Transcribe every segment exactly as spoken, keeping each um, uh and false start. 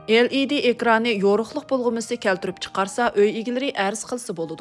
L E D ekrani yoruqluq bulğumisi keltirip çıkarsa, öy egileri arz qilsa boludu.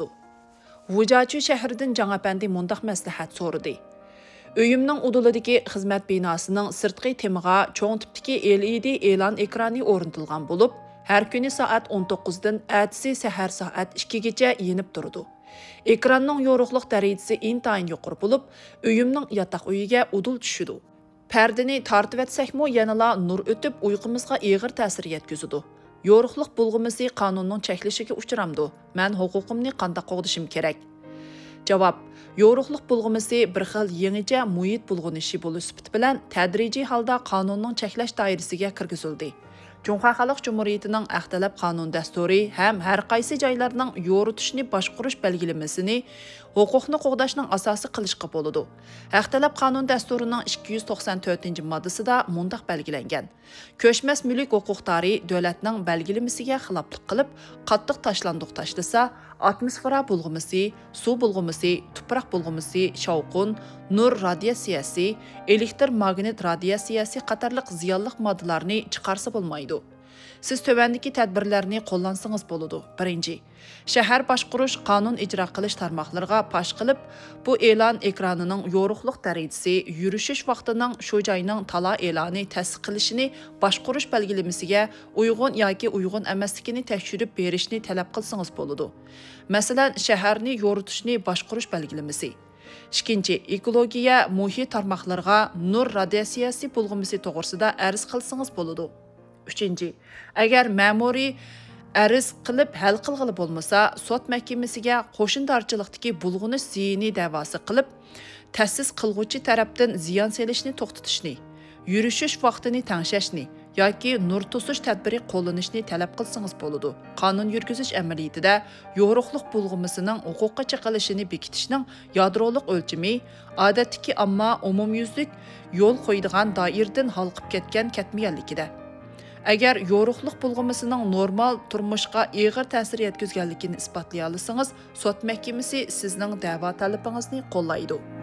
Vujachu şəhridən Cangapəndi mundaq məsləhət sorudu. Öyümnің udulidagi xizmat binasının sirtqi temiga cho'ng tipdagi L E D e'lon ekrani o'rnatilgan bo'lib, har kuni soat o'n to'qqizdan atisi sahar soat ikkigacha yenib turadi. Ekranning yoruqluq darajasi intayin yuqori bo'lib, öyümning yotoq uyiga udul tushidi. Perdini tartib etsakmi yanala nur o'tib uyqumizga og'ir ta'sir yetkazadi. Yoruqluq bulg'umisi qonunning cheklishiga uchramdi. Men huquqimni qanday qo'g'dishim kerak? Javob: yoruqluq bulg'umisi bir xil yangicha muhit bulg'unishi bo'lish sifati bilan tadrijiy holda qonunning cheklash doirasiga kirgizildi. Cumhuriyet Xalq Cumhuriyetining Axtalab qonun dasturi ham har qaysi joylarning yoritishni boshqarish belgilamasini huquqni qo'g'dashning asosi qilishga bo'ladi. Axtalab qonun dasturining ikki yuz to'qson to'rtinchi moddasida mundaq belgilangan: ko'chmas mulk huquqdori davlatning belgilamasiga xiloflik qilib, qattiq tashlandiq tashlasa, atmosfera bulg'umisi, suv bulg'umisi, tuproq bulg'umisi, shovqin, nur radiatsiyasi, elektr magnit radiatsiyasi qatorliq ziyonli moddalarni chiqarsa bo'lmaydi. Siz tövəndiki tədbirlərini qo'llansangiz bo'ladi. Birinchi, shahar boshqarish qonun ijro qilish tarmoqlariga pash qilib, bu e'lon ekranining yoruqluq darajasi, yurishish vaqtining shu joyning tala e'loni tasdiqlashini boshqarish belgilamasiga uyg'un yoki uyg'un emasligini tekshirib berishni talab qilsangiz bo'ladi. Masalan, shaharni yoritishni boshqarish belgilamasi. Ikkinchi, ekologiya muhit tarmoqlariga nur radiatsiyasi bulg'umisi to'g'risida arz qilsangiz bo'ladi. Üçüncü, agar ma'muriy arz qilib hal qilg'ili bo'lmasa, sud mahkamasiga qo'shindorchilikdagi bulg'unish ziyini da'vosi qilib, ta'sis qilg'uvchi tarafdan ziyon selishni to'xtatishni, yurishish vaqtini tanglashni yoki nur to'sish tadbiri qo'llanishni talab qilsangiz bo'ladi. Qonun yurgizish amaliyotida yoruqluq bulg'umisining huquqqa chiqilishini bekitishning yadroliq o'lchami odatdagi ammo umumyuzlik yo'l qo'ydigan doiradan halqib ketgan ketmaganligida. Agar yoruqluq bulg'umisining normal turmushga og'ir ta'sir yetkazganligini isbotlay olsangiz, sud mahkamasi sizning da'vo talabingizni qo'llaydi.